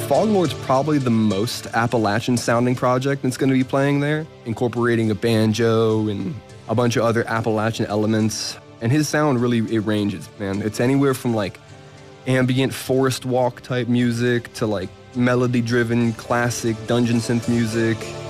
Fog Lord's probably the most Appalachian-sounding project that's going to be playing there, incorporating a banjo and a bunch of other Appalachian elements. And his sound really, it ranges, man. It's anywhere from like ambient forest walk type music to like melody-driven classic dungeon synth music.